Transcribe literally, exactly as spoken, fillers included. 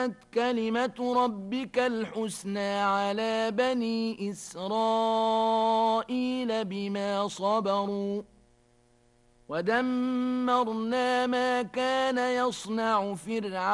كلمة ربك الحسنى على بني إسرائيل بما صبروا ودمرنا ما كان يصنع فرعون